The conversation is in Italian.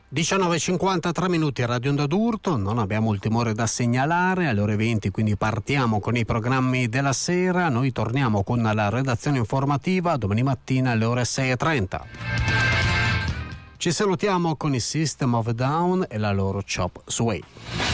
19:53 minuti, Radio Onda d'Urto, non abbiamo il timore da segnalare, alle ore 20 quindi partiamo con i programmi della sera, noi torniamo con la redazione informativa domani mattina alle ore 6:30. Ci salutiamo con i System of a Down e la loro Chop Suey.